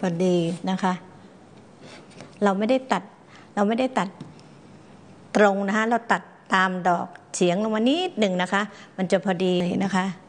อดีนะคะเราไม่ได้ตัดตรงนะคะเราตัดตามดอกเฉียงลงมานิดหนึ่งนะคะมันจะพอดีเลยนะคะ